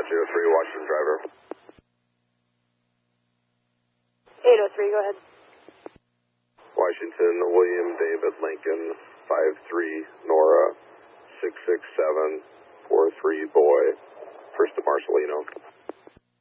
Apache 03, Washington driver. 803, go ahead. Washington, William David Lincoln, 53, Nora, 66743 boy, first to Marcelino.